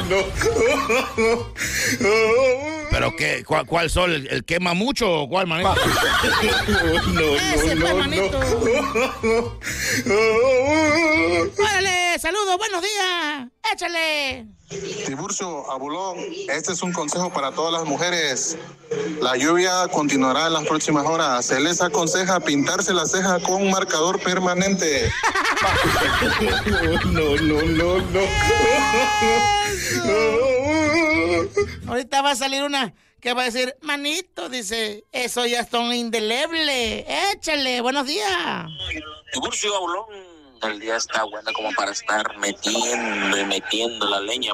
¿Pero qué? ¿Cuál sol? ¿El quema mucho o cuál, manito? Ese, pues, manito. Órale, saludos, buenos días. Échale. Tiburcio, Abulón, este es un consejo para todas las mujeres. La lluvia continuará en las próximas horas. Se les aconseja pintarse la ceja con un marcador permanente. No. Ahorita va a salir una que va a decir, manito, dice, eso ya son indeleble. Échale, buenos días. Tiburcio, Abulón, el día está bueno como para estar metiendo la leña.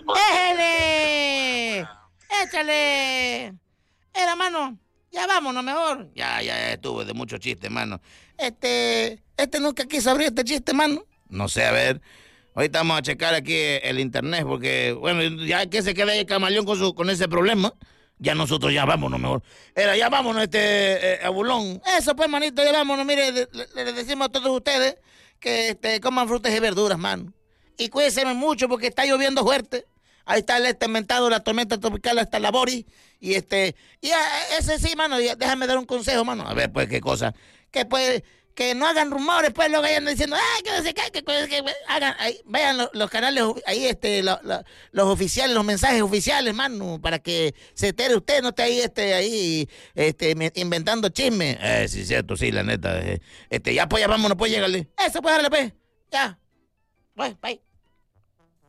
Échale. Mano, ya vámonos mejor. Ya estuve de mucho chiste, mano. Este nunca quiso abrir este chiste, mano. No sé, a ver. Ahorita vamos a checar aquí el internet porque, bueno, ya que se quede ahí el camaleón con ese problema, ya nosotros ya vámonos mejor. Ya vámonos, Abulón. Eso pues, manito, ya vámonos. Mire, le decimos a todos ustedes que coman frutas y verduras, mano. Y cuídense mucho porque está lloviendo fuerte. Ahí está el inventado, la tormenta tropical hasta la Boris. Y ese sí, mano, déjame dar un consejo, mano. A ver, pues, ¿qué cosa? Que no hagan rumores, pues, luego vayan diciendo, que no sé qué, que hagan, ahí, vayan los canales, ahí, los oficiales, los mensajes oficiales, mano, para que se entere usted, no esté ahí, inventando chismes. Sí, cierto, sí, la neta. Ya, pues, ya vámonos, pues, llégale. Eso, pues, dale, pues, ya. Pues, bye.